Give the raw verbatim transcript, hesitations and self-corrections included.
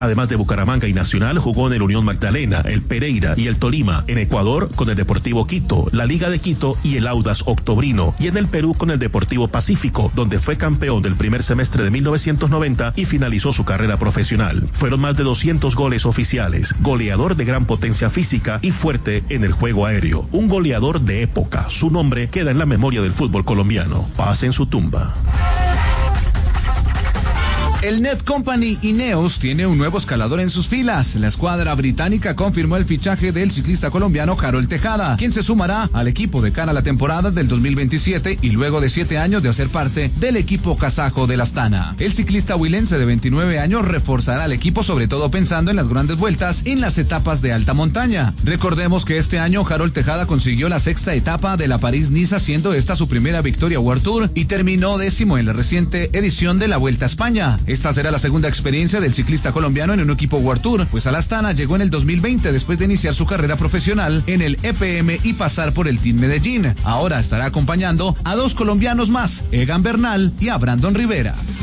Además de Bucaramanga y Nacional, jugó en el Unión Magdalena, el Pereira y el Tolima. En Ecuador, con el Deportivo Quito, la Liga de Quito y el Audax Octobrino. Y en el Perú, con el Deportivo Pacífico, donde fue campeón del primer semestre de mil novecientos noventa y finalizó su carrera profesional. Fueron más de doscientos goles oficiales, goleador de gran potencia física y fuerte en el juego aéreo. Un goleador de época. Su nombre queda en la memoria del fútbol colombiano. Paz en su tumba. El Net Company Ineos tiene un nuevo escalador en sus filas. La escuadra británica confirmó el fichaje del ciclista colombiano Harold Tejada, quien se sumará al equipo de cara a la temporada del dos mil veintisiete y luego de siete años de hacer parte del equipo kazajo del Astana. El ciclista huilense de veintinueve años reforzará al equipo, sobre todo pensando en las grandes vueltas en las etapas de alta montaña. Recordemos que este año Harold Tejada consiguió la sexta etapa de la París-Niza, siendo esta su primera victoria World Tour, y terminó décimo en la reciente edición de la Vuelta a España. Esta será la segunda experiencia del ciclista colombiano en un equipo World Tour, pues al Astana llegó en el dos mil veinte después de iniciar su carrera profesional en el E P M y pasar por el Team Medellín. Ahora estará acompañando a dos colombianos más, Egan Bernal y a Brandon Rivera.